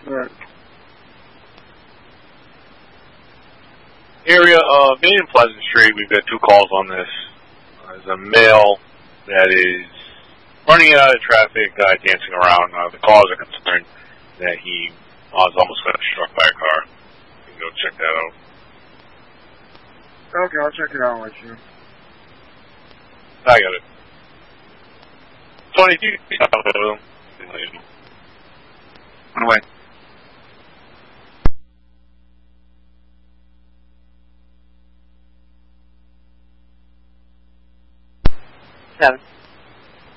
Right. Area of Main and Pleasant Street, we've got 2 calls on this. There's a male that is running out of traffic, dancing around. The callers are concerned that he was almost got struck by a car. You can go check that out. Okay, I'll check it out with you. I got it. 22. On the way. Seven.